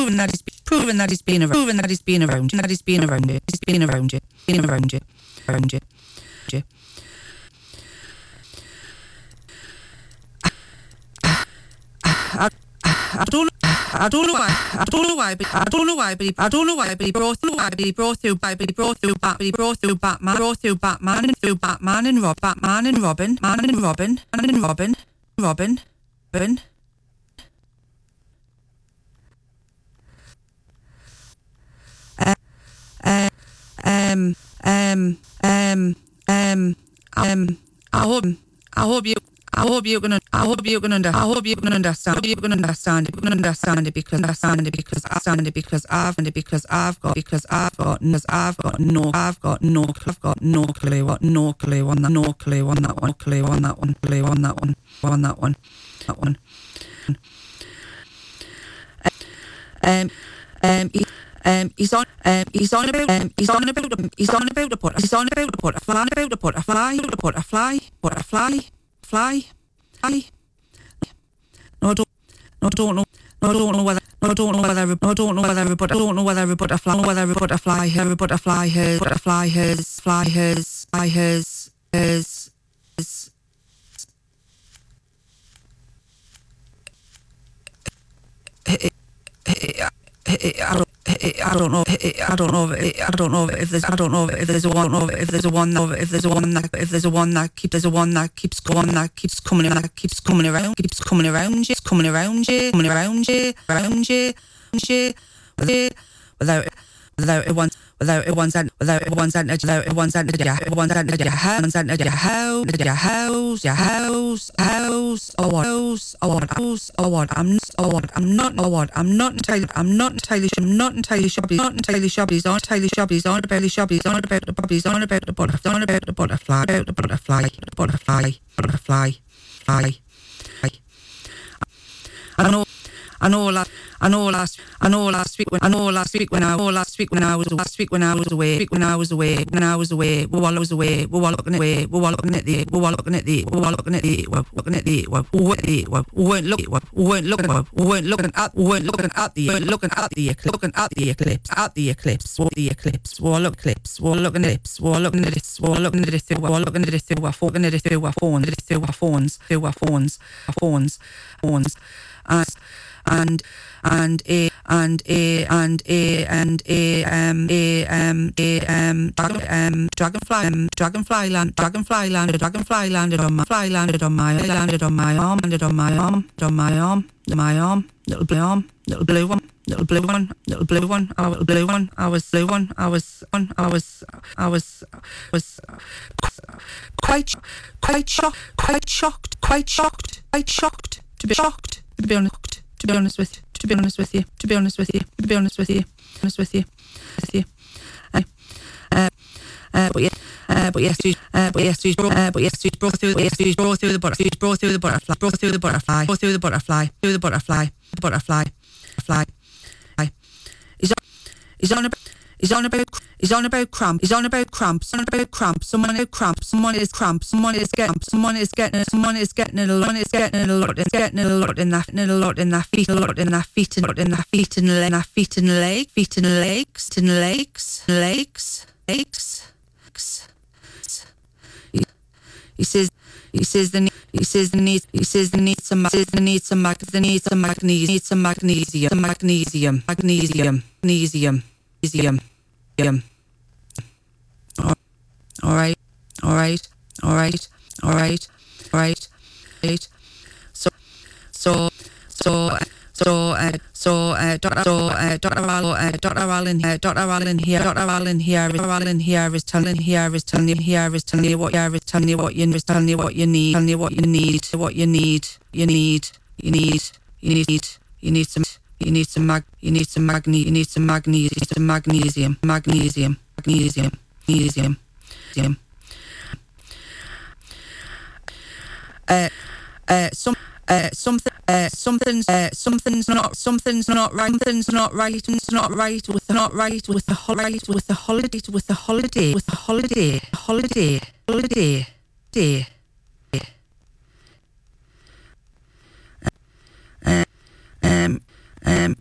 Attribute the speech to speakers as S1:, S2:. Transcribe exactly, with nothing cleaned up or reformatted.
S1: proven that he's proven that he's been around, proven that he's been around, that he's been around it, he's been around it, been around it, around it. I, I don't I don't know why I don't know why but I don't know why but he, I don't know why but he brought through why but he brought through but he brought through but he brought through Batman brought through Batman and through Batman and Rob Batman and Robin Man and Robin Man and Robin Robin Robin uh, uh, um um um um um I hope I hope you I hope you can. I hope you can under. I hope you can understand. I hope you can understand it. You can understand it because understand it because I understand it because I've it because I've got because I've got because I've got no I've got no I've got no clue what no clue on that no clue on that one clue on that one clue on that one on that one that one. Um um he, um he's on um he's on about um he's on about he's on about the put he's on about the put a fly about the put a fly about the put a fly put a fly. Fly, fly. No, I don't. No, I don't know. No, I don't know whether. No, I don't know whether. No, I don't know whether. But I don't know whether a butterfly. Whether a butterfly. Her butterfly. Hers. Butterfly. Hers. Fly. Hers. Fly. Hers. Hers. Hers. I don't. I don't know. I don't know. I don't know if there's. I don't know if there's a one. If there's a one. If there's a one that. If there's a one that keeps. There's a one that keeps going. That keeps coming. That keeps coming around. Keeps coming around you. Coming around you. Coming around you. Around you. You. Without. Without it once. Without it once. Without it once. Without it once. It once. Your house. Your house. Your house. Your house. House. Oh what? House. Oh what? House. Oh what? I'm. Oh what? I'm not. Oh what? I'm not entirely. I'm not entirely. I'm not entirely sure. He's not entirely sure. He's not entirely sure. He's on about the shop. He's on about the puppies. On about the butterfly. On about the butterfly. About the butterfly. Butterfly. Butterfly. Fly. I know. I know last, I know last, I know last week when, I know last week when I, know last week when I was, last week when I was away, when I was away, when I was away, we were was away, we were looking at the, we were looking at the, we were looking at the, we were looking at the, we were looking at the, we weren't the, we weren't looking, we weren't looking, we weren't looking at, we weren't looking at the, we weren't looking at the eclipse, looking at the eclipse, at the eclipse, the eclipse, we were looking at eclipse, we were looking at eclipse, we were looking at it, we were looking at it, we were looking at it through our phone, looking at it through our phone, through our phones, through our phones, our phones, phones, and. and and a and a and a and a um a um a um um dragonfly um dragonfly land dragonfly landed dragonfly landed on my fly landed on my landed on my arm landed on my arm on my arm my arm little blue arm little blue one little blue one little blue one I was blue one I was blue one I was one I was I was was quite quite shocked quite shocked quite shocked quite shocked to be shocked to be honest to be honest with to be honest with you to be honest with you to be honest with you honest with you with you uh, uh, uh, but yes uh, but yes uh, but yes uh, but yes brought through yes brought through the butterfly brought through the butterfly brought through the butterfly brought through the butterfly through the butterfly the butterfly fly he's on he's on about He's on about he's on about cramp. He's on about cramp. He's on about cramp. Someone is cramp. Someone is cramp. Someone is getting. Someone is getting. Someone is getting a lot. Is getting a lot. Is getting a lot in that. In a lot in that feet. A lot in that feet. And in that feet and leg. That feet and leg. Feet and legs. And legs. Legs. Legs. He, he says. He says the he says the need he says the need some says the need some mag the need some magnesium need some magnesium magnesium magnesium magnesium magnesium. Um, all right, all right, all right, all right, all right, right. So, so, so, so, uh, so, uh, Doctor So, uh, Doctor Allen, uh, Doctor Allen, uh, Doctor Allen here, Doctor Allen here, Doctor Allen here is telling here is telling you here is telling you what you is telling you what you is telling you what you need, telling you what you need, what you need, you need, you need, you need, you need some. You need some mag. You need some magne. You need some magnesium. Some magnesium. Magnesium. Magnesium. Magnesium. Magnesium. Uh, uh, some. Uh, something. Uh, something's. Uh, something's not. Something's not right. Something's not right. Something's not right with the not right with the holiday. With the holiday. With the holiday. With the holiday. Holiday. Holiday. Day. Uh, um. Um.